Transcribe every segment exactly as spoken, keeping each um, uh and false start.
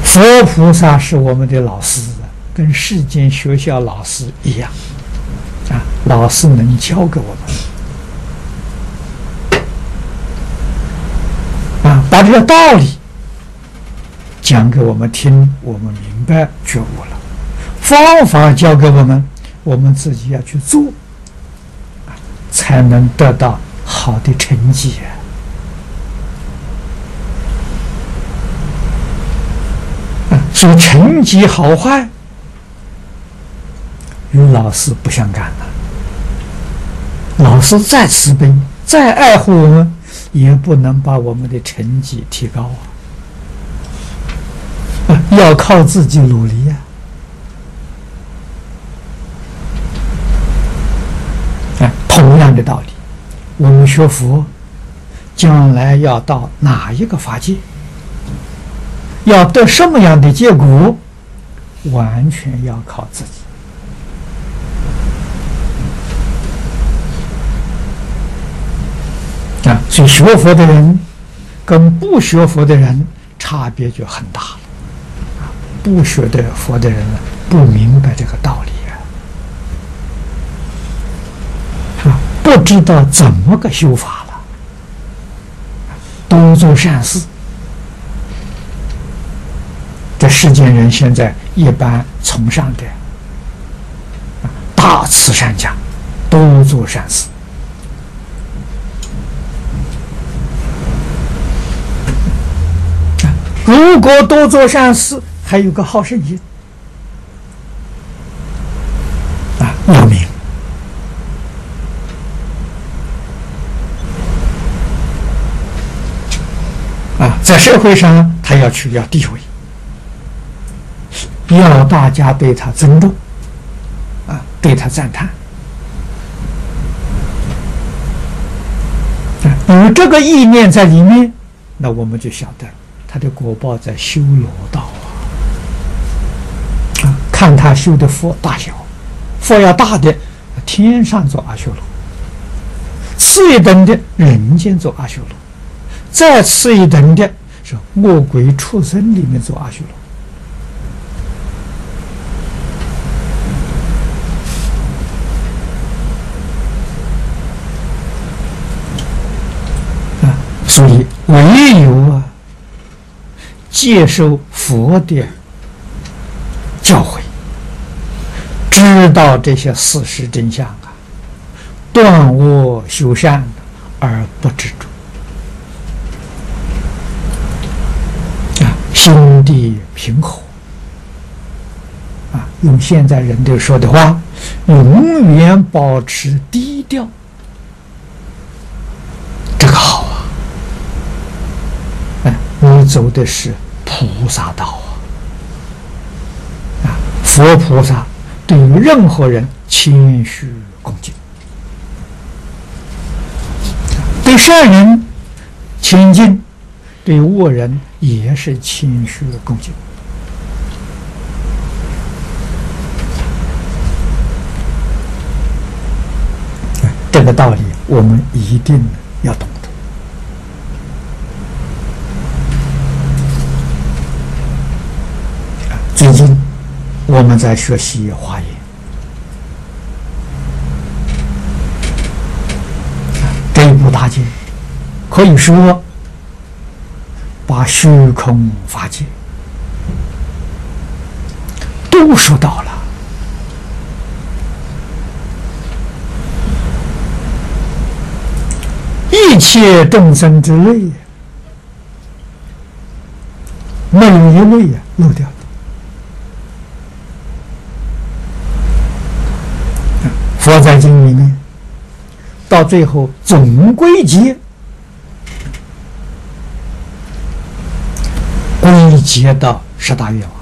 佛菩萨是我们的老师，跟世间学校老师一样啊，老师能教给我们啊，把这个道理讲给我们听，我们明白觉悟了。方法教给我们，我们自己要去做，才能得到好的成绩啊！所以成绩好坏与老师不相干了。老师再慈悲、再爱护我们，也不能把我们的成绩提高啊！啊，要靠自己努力呀！啊，同样的道理，我们学佛，将来要到哪一个法界，要得什么样的结果，完全要靠自己。啊，所以学佛的人跟不学佛的人差别就很大了。啊，不学的佛的人呢，不明白这个道理啊，啊，不知道怎么个修法了，多做善事。这世间人现在一般崇尚的啊，大慈善家，多做善事。如果多做善事，还有个好胜心啊，要命啊！在社会上，他要去要地位，要大家对他尊重啊，对他赞叹啊，有这个意念在里面，那我们就晓得他的果报在修罗道啊！看他修的佛大小，佛要大的，天上做阿修罗；次一等的，人间做阿修罗；再次一等的是恶鬼畜生里面做阿修罗啊！所以唯有啊，接受佛的教诲，知道这些事实真相啊，断恶修善而不执着啊，心地平和啊，用现在人都说的话，永远保持低调，这个好啊！哎，你走的是菩萨道啊！啊，佛菩萨对于任何人谦虚恭敬，对善人谦敬，对恶人也是谦虚恭敬。这个道理我们一定要懂得。最近我们在学习华严，这一部大经可以说把虚空法界都说到了。一切众生之类，没有一类啊漏掉的。佛在经里面，到最后总归结，归结到十大愿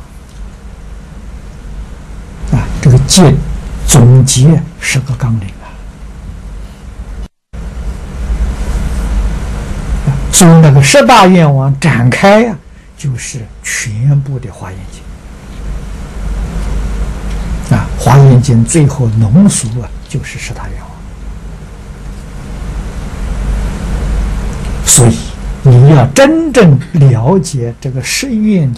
望啊，这个结总结十个纲领。所以那个十大愿望展开呀、啊，就是全部的华严经啊，华严经最后浓缩啊，就是十大愿望。所以你要真正了解这个十愿